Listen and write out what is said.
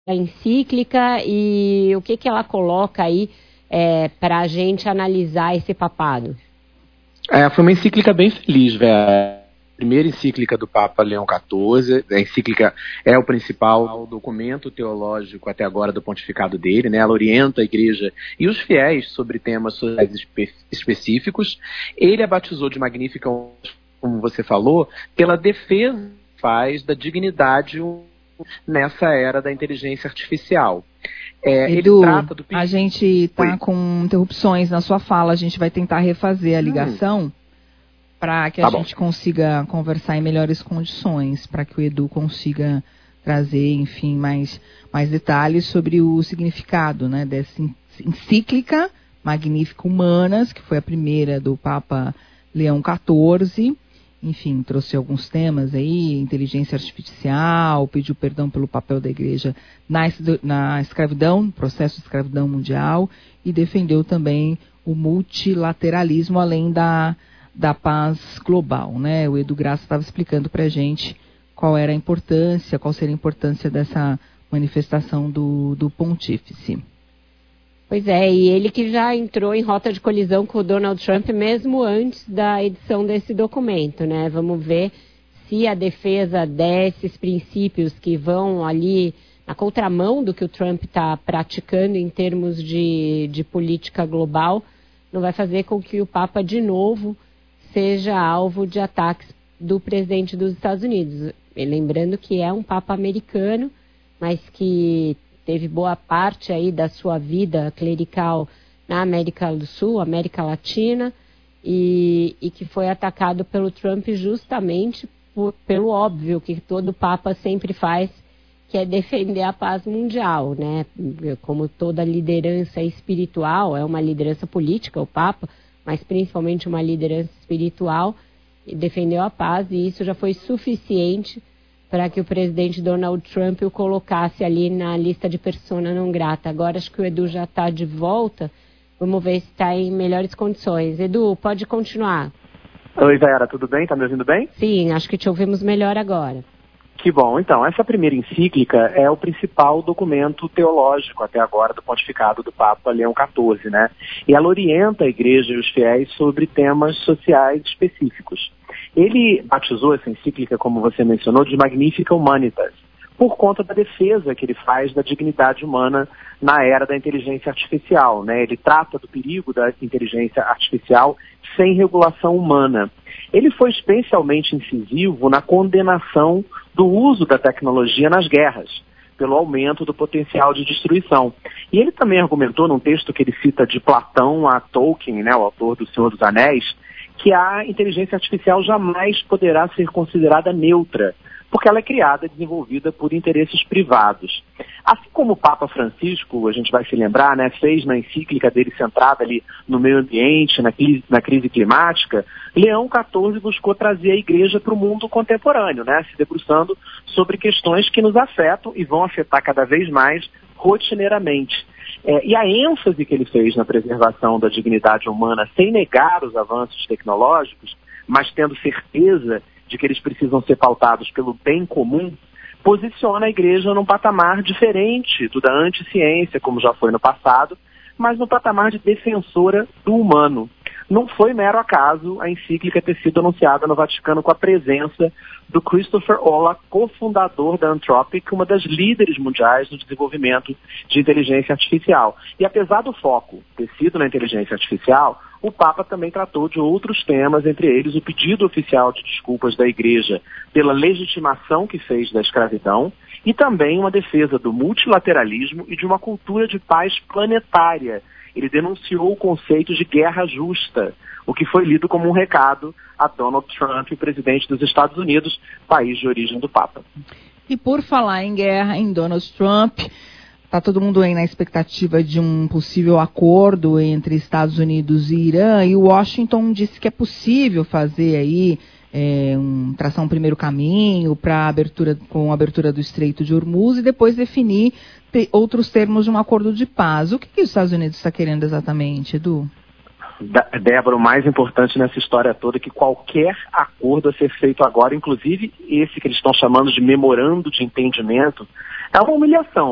a encíclica e o que ela coloca aí para a gente analisar esse papado? Foi uma encíclica bem feliz, velho. Primeira encíclica do Papa Leão XIV, a encíclica é o principal documento teológico até agora do pontificado dele, né? Ela orienta a igreja e os fiéis sobre temas sociais específicos. Ele a batizou de Magnífica, como você falou, pela defesa que faz da dignidade nessa era da inteligência artificial. Edu, ele trata do... a gente está com interrupções na sua fala, a gente vai tentar refazer a ligação para que a gente consiga conversar em melhores condições, para que o Edu consiga trazer, enfim, mais detalhes sobre o significado, né, dessa encíclica Magnífica Humanas, que foi a primeira do Papa Leão XIV. Enfim, trouxe alguns temas aí, inteligência artificial, pediu perdão pelo papel da igreja na escravidão, no processo de escravidão mundial, e defendeu também o multilateralismo, além da paz global, né? O Edu Graça estava explicando para a gente qual seria a importância dessa manifestação do pontífice. Pois é, e ele que já entrou em rota de colisão com o Donald Trump mesmo antes da edição desse documento, né? Vamos ver se a defesa desses princípios que vão ali na contramão do que o Trump está praticando em termos de política global não vai fazer com que o Papa, de novo, seja alvo de ataques do presidente dos Estados Unidos. E lembrando que é um Papa americano, mas que teve boa parte aí da sua vida clerical na América do Sul, América Latina, e que foi atacado pelo Trump justamente pelo óbvio que todo Papa sempre faz, que é defender a paz mundial, né? Como toda liderança espiritual, é uma liderança política, o Papa, mas principalmente uma liderança espiritual, e defendeu a paz, e isso já foi suficiente para que o presidente Donald Trump o colocasse ali na lista de persona não grata. Agora acho que o Edu já está de volta, vamos ver se está em melhores condições. Edu, pode continuar. Oi, Zaira, tudo bem? Tá me ouvindo bem? Sim, acho que te ouvimos melhor agora. Que bom. Então, essa primeira encíclica é o principal documento teológico até agora do pontificado do Papa Leão XIV, né? E ela orienta a igreja e os fiéis sobre temas sociais específicos. Ele batizou essa encíclica, como você mencionou, de Magnífica Humanitas, por conta da defesa que ele faz da dignidade humana na era da inteligência artificial, né? Ele trata do perigo da inteligência artificial sem regulação humana. Ele foi especialmente incisivo na condenação do uso da tecnologia nas guerras, pelo aumento do potencial de destruição. E ele também argumentou, num texto que ele cita de Platão a Tolkien, né, o autor do Senhor dos Anéis, que a inteligência artificial jamais poderá ser considerada neutra, porque ela é criada e desenvolvida por interesses privados. Assim como o Papa Francisco, a gente vai se lembrar, né, fez na encíclica dele centrada ali no meio ambiente, na crise climática, Leão XIV buscou trazer a igreja para o mundo contemporâneo, né, se debruçando sobre questões que nos afetam e vão afetar cada vez mais rotineiramente. E a ênfase que ele fez na preservação da dignidade humana, sem negar os avanços tecnológicos, mas tendo certeza de que eles precisam ser pautados pelo bem comum, posiciona a igreja num patamar diferente do da anticiência, como já foi no passado, mas no patamar de defensora do humano. Não foi mero acaso a encíclica ter sido anunciada no Vaticano com a presença do Christopher Olah, cofundador da Anthropic, uma das líderes mundiais no desenvolvimento de inteligência artificial. E apesar do foco ter sido na inteligência artificial, o Papa também tratou de outros temas, entre eles o pedido oficial de desculpas da Igreja pela legitimação que fez da escravidão e também uma defesa do multilateralismo e de uma cultura de paz planetária. Ele denunciou o conceito de guerra justa, o que foi lido como um recado a Donald Trump, o presidente dos Estados Unidos, país de origem do Papa. E por falar em guerra, em Donald Trump, está todo mundo aí na expectativa de um possível acordo entre Estados Unidos e Irã, e Washington disse que é possível fazer aí traçar um primeiro caminho para com a abertura do Estreito de Hormuz e depois definir outros termos de um acordo de paz. O que os Estados Unidos está querendo exatamente, Edu? Débora, o mais importante nessa história toda é que qualquer acordo a ser feito agora, inclusive esse que eles estão chamando de memorando de entendimento, é uma humilhação